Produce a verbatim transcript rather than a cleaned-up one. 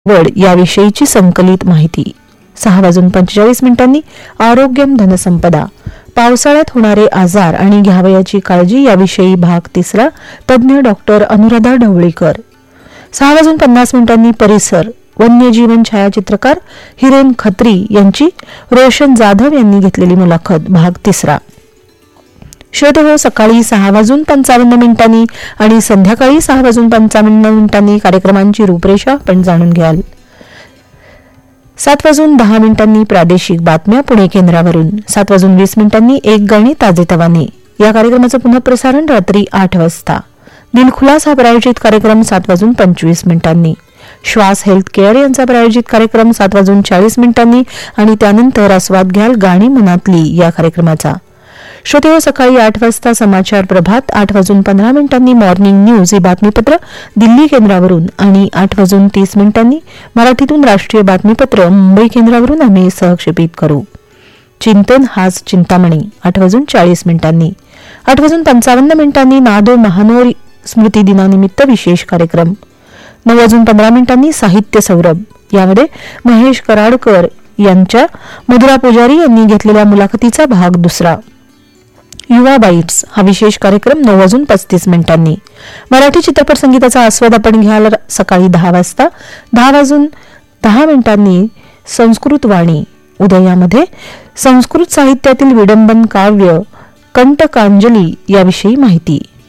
वड याविषयीची संकलित माहिती. सहा वाजून पंचेचाळीस मिनिटांनी आरोग्यम धनसंपदा, पावसाळ्यात होणारे आजार आणि घ्यावयाची काळजी याविषयी भाग तिसरा, तज्ज्ञ डॉक्टर अनुराधा ढवळीकर. सहा वाजून पन्नास मिनिटांनी परिसर, वन्यजीवन छायाचित्रकार हिरेन खत्री यांची रोशन जाधव यांनी घेतलेली मुलाखत, भाग तिसरा. श्रोते हो, सकाळी सहा वाजून पंचावन्न मिनिटांनी आणि संध्याकाळी सहा वाजून पंचावन्न मिनिटांनी कार्यक्रमांची रूपरेषा आपण जाणून घ्याल. सात वाजून दहा मिनिटांनी प्रादेशिक बातम्या पुणे केंद्रावरून. सात वाजून वीस मिनिटांनी एक गाणी ताजेतवाने या कार्यक्रमाचं पुनःप्रसारण रात्री आठ वाजता. दिलखुलास हा प्रायोजित कार्यक्रम सात वाजून पंचवीस मिनिटांनी. श्वास हेल्थ केअर यांचा प्रायोजित कार्यक्रम सात वाजून चाळीस मिनिटांनी आणि त्यानंतर आस्वाद घ्याल गाणी मनातली या कार्यक्रमाचा. श्रोते हो, सकाळी आठ वाजता समाचार प्रभात, आठ वाजून पंधरा मिनिटांनी मॉर्निंग न्यूज ही बातमीपत्र दिल्ली केंद्रावरून आणि आठ वाजून तीस मिनिटांनी मराठीतून राष्ट्रीय बातमीपत्र मुंबई केंद्रावरून आम्ही सहक्षेपित करू. चिंतन हाच चिंतामणी आठ वाजून चाळीस मिनिटांनी. आठ वाजून पंचावन्न मिनिटांनी नादो महानोर स्मृती दिनानिमित्त विशेष कार्यक्रम. नऊ वाजून पंधरा मिनिटांनी साहित्य सौरभ, यामध्ये महेश कराडकर यांच्या मधुरा पुजारी यांनी घेतलेल्या मुलाखतीचा भाग दुसरा. युवा बाईट्स हा विशेष कार्यक्रम नऊ वाजून पस्तीस मिनिटांनी. मराठी चित्रपट संगीताचा आस्वाद आपण घ्याल सकाळी दहा वाजता. दहा वाजून दहा मिनिटांनी संस्कृत वाणी, उदयामध्ये संस्कृत साहित्यातील विडंबन काव्य कंटकांजली याविषयी माहिती.